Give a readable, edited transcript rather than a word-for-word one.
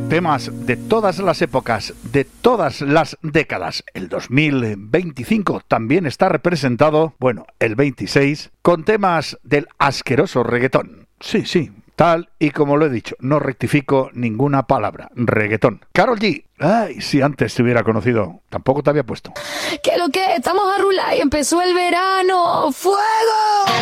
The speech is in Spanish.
Temas de todas las épocas, de todas las décadas. El 2025 también está representado, bueno, el 26, con temas del asqueroso reggaetón. Sí, tal y como lo he dicho, no rectifico ninguna palabra. Reggaetón. Karol G. Ay, si antes te hubiera conocido, tampoco te había puesto. Que lo que estamos a rular y empezó el verano. ¡Fuego!